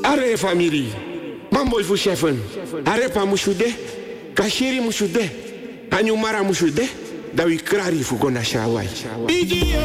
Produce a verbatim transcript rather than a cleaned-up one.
Are family. Mamboy fu chefen. Are pa mushude. Kashiri mushude. Anyumara mushude. Da wi krari fu gona shawai.